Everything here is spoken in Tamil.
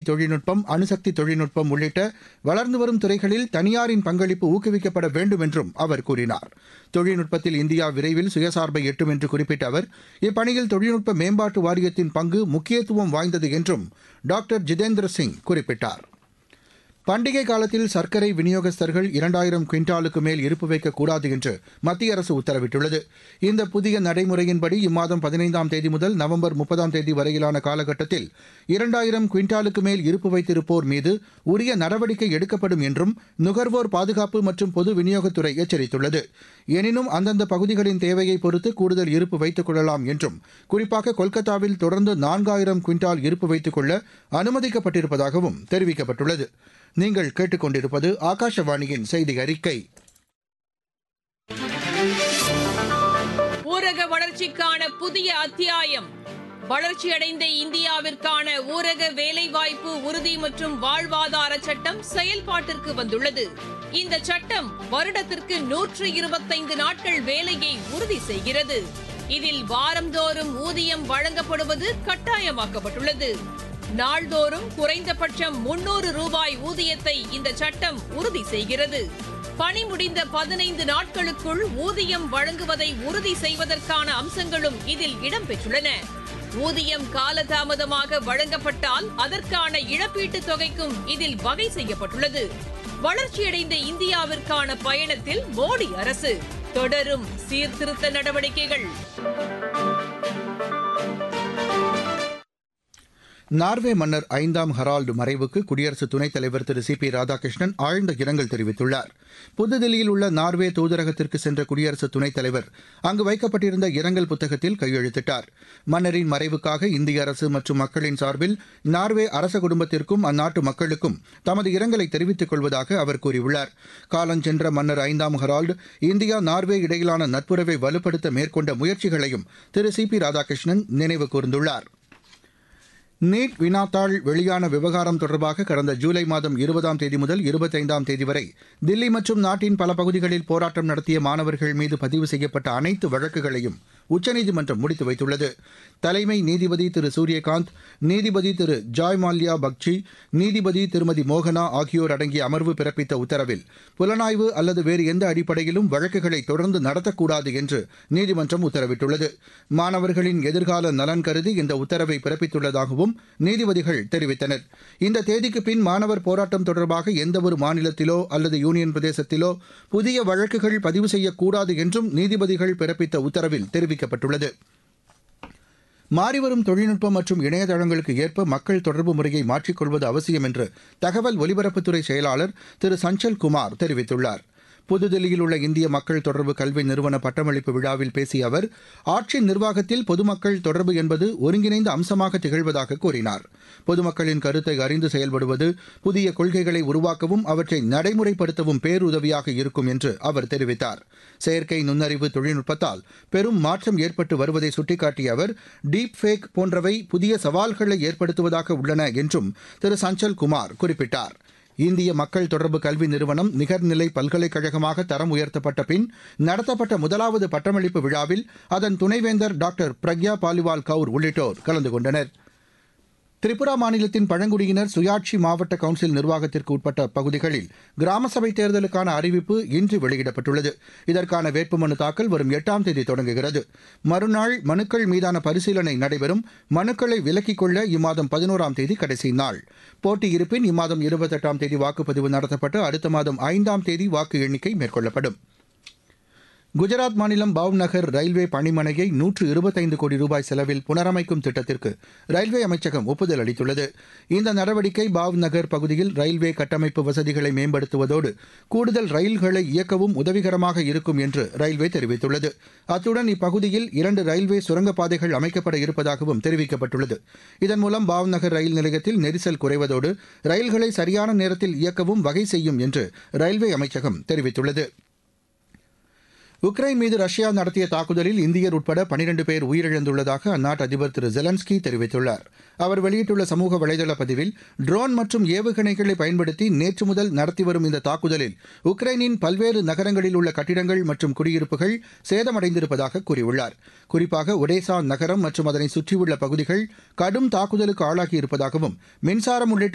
தொழில்நுட்பம், அணுசக்தி தொழில்நுட்பம் உள்ளிட்ட வளர்ந்து வரும் துறைகளில் தனியாரின் பங்களிப்பு ஊக்குவிக்கப்பட வேண்டும் என்றும் அவர் கூறினார். தொழில்நுட்பத்தில் இந்தியா விரைவில் சுயசார்பை எட்டும் என்று குறிப்பிட்ட அவர், இப்பணியில் தொழில்நுட்ப மேம்பாட்டு வாரியத்தின் பங்கு முக்கியத்துவம் வாய்ந்தது என்றும் டாக்டர் ஜிதேந்திர சிங் குறிப்பிட்டார். பண்டிகை காலத்தில் சர்க்கரை விநியோகஸ்தர்கள் 2000 குவிண்டாலுக்கு மேல் இருப்பு வைக்கக்கூடாது என்று மத்திய அரசு உத்தரவிட்டுள்ளது. இந்த புதிய நடைமுறையின்படி இம்மாதம் 15ஆம் தேதி முதல் நவம்பர் 30ஆம் தேதி வரையிலான காலகட்டத்தில் 2000 குவிண்டாலுக்கு மேல் இருப்பு வைத்திருப்போர் மீது உரிய நடவடிக்கை எடுக்கப்படும் என்றும் நுகர்வோர் பாதுகாப்பு மற்றும் பொது விநியோகத்துறை எச்சரித்துள்ளது. எனினும் அந்தந்த பகுதிகளின் தேவையை பொறுத்து கூடுதல் இருப்பு வைத்துக் கொள்ளலாம் என்றும், குறிப்பாக கொல்கத்தாவில் தொடர்ந்து 4000 குவிண்டால் இருப்பு வைத்துக் கொள்ள அனுமதிக்கப்பட்டிருப்பதாகவும் தெரிவிக்கப்பட்டுள்ளது. நீங்கள் கேட்டுக்கொண்டிருப்பது ஆகாஷவாணியின் செய்தி அறிக்கை. ஊரக வளர்ச்சிக்கான புதிய அத்தியாயம். வளர்ச்சியடைந்த இந்தியாவிற்கான ஊரக வேலைவாய்ப்பு உறுதி மற்றும் வாழ்வாதார சட்டம் செயல்பாட்டிற்கு வந்துள்ளது. இந்த சட்டம் வருடத்திற்கு 125 நாட்கள் வேலையை உறுதி செய்கிறது. இதில் வாரந்தோறும் ஊதியம் வழங்கப்படுவது கட்டாயமாக்கப்பட்டுள்ளது. நாள்தோறும் குறைந்தபட்சம் 300 ரூபாய் ஊதியத்தை இந்த சட்டம் உறுதி செய்கிறது. பணி முடிந்த 15 நாட்களுக்குள் ஊதியம் வழங்குவதை உறுதி செய்வதற்கான அம்சங்களும் இதில் இடம்பெற்றுள்ளன. ஊதியம் காலதாமதமாக வழங்கப்பட்டால் அதற்கான இழப்பீட்டுத் தொகைக்கும் இதில் வகை செய்யப்பட்டுள்ளது. வளர்ச்சியடைந்த இந்தியாவிற்கான பயணத்தில் மோடி அரசு தொடரும் சீர்திருத்த நடவடிக்கைகள். நார்வே மன்னர் 5ஆம் ஹரால்டு மறைவுக்கு குடியரசு துணைத் தலைவர் திரு சி.பி. ராதாகிருஷ்ணன் ஆழ்ந்த இரங்கல் தெரிவித்துள்ளார். புதுதில்லியில் உள்ள நார்வே தூதரகத்திற்கு சென்ற குடியரசு துணைத் தலைவர் அங்கு வைக்கப்பட்டிருந்த இரங்கல் புத்தகத்தில் கையெழுத்திட்டார். மன்னரின் மறைவுக்காக இந்திய அரசு மற்றும் மக்களின் சார்பில் நார்வே அரச குடும்பத்திற்கும் அந்நாட்டு மக்களுக்கும் தமது இரங்கலை தெரிவித்துக் கொள்வதாக அவர் கூறியுள்ளார். காலஞ்சென்ற மன்னர் 5ஆம் ஹரால்டு இந்தியா நார்வே இடையிலான நட்புறவை வலுப்படுத்த மேற்கொண்ட முயற்சிகளையும் திரு சி.பி. ராதாகிருஷ்ணன் நினைவு கூர்ந்துள்ளார். நீட் வினாத்தாள் வெளியான விவகாரம் தொடர்பாக கடந்த ஜூலை மாதம் 20ஆம் தேதி முதல் 25ஆம் தேதி வரை தில்லி மற்றும் நாட்டின் பல பகுதிகளில் போராட்டம் நடத்திய மாணவர்கள் மீது பதிவு செய்யப்பட்ட அனைத்து வழக்குகளையும் உச்சநீதிமன்றம் முடித்து வைத்துள்ளது. தலைமை நீதிபதி திரு சூரியகாந்த், நீதிபதி திரு ஜாய் மால்யா பக்சி, நீதிபதி திருமதி மோகனா ஆகியோர் அடங்கிய அமர்வு பிறப்பித்த உத்தரவில் புலனாய்வு அல்லது வேறு எந்த அடிப்படையிலும் வழக்குகளை தொடர்ந்து நடத்தக்கூடாது என்று நீதிமன்றம் உத்தரவிட்டுள்ளது. மாணவர்களின் எதிர்கால நலன் கருதி இந்த உத்தரவை பிறப்பித்துள்ளதாகவும் நீதிபதிகள் தெரிவித்தனர். இந்த தேதிக்கு பின் மாணவர் போராட்டம் தொடர்பாக எந்தவொரு மாநிலத்திலோ அல்லது யூனியன் பிரதேசத்திலோ புதிய வழக்குகள் பதிவு செய்யக்கூடாது என்றும் நீதிபதிகள் பிறப்பித்த உத்தரவில் தெரிவிக்கப்பட்டுள்ளது. மாறிவரும் தொழில்நுட்பம் மற்றும் இணையதளங்களுக்கு ஏற்ப மக்கள் தொடர்பு முறையை மாற்றிக்கொள்வது அவசியம் என்று தகவல் ஒலிபரப்புத்துறை செயலாளர் திரு சஞ்சல் குமார் தெரிவித்துள்ளார். புதுதில்லியில் உள்ள இந்திய மக்கள் தொடர்பு கல்வி நிறுவன பட்டமளிப்பு விழாவில் பேசிய அவர், ஆட்சி நிர்வாகத்தில் பொதுமக்கள் தொடர்பு என்பது ஒருங்கிணைந்த அம்சமாக திகழ்வதாக கூறினார். பொதுமக்களின் கருத்தை அறிந்து செயல்படுவது புதிய கொள்கைகளை உருவாக்கவும் அவற்றை நடைமுறைப்படுத்தவும் பேருதவியாக இருக்கும் என்று அவர் தெரிவித்தார். செயற்கை நுண்ணறிவு தொழில்நுட்பத்தால் பெரும் மாற்றம் ஏற்பட்டு வருவதை சுட்டிக்காட்டிய அவர், டீப் ஃபேக் போன்றவை புதிய சவால்களை ஏற்படுத்துவதாக உள்ளன என்றும் திரு சஞ்சல் குமார் குறிப்பிட்டார். இந்திய மக்கள் தொடர்பு கல்வி நிறுவனம் நிகர்நிலை பல்கலைக்கழகமாக தரம் உயர்த்தப்பட்ட பின் நடத்தப்பட்ட முதலாவது பட்டமளிப்பு விழாவில் அதன் துணைவேந்தர் டாக்டர் பிரக்யா பாலிவால் கவுர் உள்ளிட்டோர் கலந்து கொண்டனர். திரிபுரா மாநிலத்தின் பழங்குடியினர் சுயாட்சி மாவட்ட கவுன்சில் நிர்வாகத்திற்கு உட்பட்ட பகுதிகளில் கிராம சபை தேர்தலுக்கான அறிவிப்பு இன்று வெளியிடப்பட்டுள்ளது. இதற்கான வேட்புமனு தாக்கல் வரும் 8ஆம் தேதி தொடங்குகிறது. மறுநாள் மனுக்கள் மீதான பரிசீலனை நடைபெறும். மனுக்களை விலக்கிக் கொள்ள இம்மாதம் 11ஆம் தேதி கடைசி நாள். போட்டி இருப்பின் இம்மாதம் 28ஆம் தேதி வாக்குப்பதிவு நடத்தப்பட்டு அடுத்த மாதம் 5ஆம் தேதி வாக்கு எண்ணிக்கை மேற்கொள்ளப்படும். குஜராத் மாநிலம் பாவ்நகர் ரயில்வே பணிமனையை 125 கோடி ரூபாய் செலவில் புனரமைக்கும் திட்டத்திற்கு ரயில்வே அமைச்சகம் ஒப்புதல் அளித்துள்ளது. இந்த நடவடிக்கை பாவ்நகர் பகுதியில் ரயில்வே கட்டமைப்பு வசதிகளை மேம்படுத்துவதோடு கூடுதல் ரயில்களை இயக்கவும் உதவிகரமாக இருக்கும் என்று ரயில்வே தெரிவித்துள்ளது. அத்துடன் இப்பகுதியில் 2 ரயில்வே சுரங்கப்பாதைகள் அமைக்கப்பட இருப்பதாகவும் தெரிவிக்கப்பட்டுள்ளது. இதன் மூலம் பாவ்நகர் ரயில் நிலையத்தில் நெரிசல் குறைவதோடு ரயில்களை சரியான நேரத்தில் இயக்கவும் வகை செய்யும் என்று ரயில்வே அமைச்சகம் தெரிவித்துள்ளது. உக்ரைன் மீது ரஷ்யா நடத்திய தாக்குதலில் இந்தியர் உட்பட 12 பேர் உயிரிழந்துள்ளதாக அந்நாட்டு அதிபர் திரு ஜெலன்ஸ்கி தெரிவித்துள்ளார். அவர் வெளியிட்டுள்ள சமூக வலைதள பதிவில், ட்ரோன் மற்றும் ஏவுகணைகளை பயன்படுத்தி நேற்று முதல் நடத்தி வரும் இந்த தாக்குதலில் உக்ரைனின் பல்வேறு நகரங்களில் உள்ள கட்டிடங்கள் மற்றும் குடியிருப்புகள் சேதமடைந்திருப்பதாக கூறியுள்ளார். குறிப்பாக ஒடேசா நகரம் மற்றும் அதனை சுற்றியுள்ள பகுதிகள் கடும் தாக்குதலுக்கு ஆளாகி இருப்பதாகவும் மின்சாரம் உள்ளிட்ட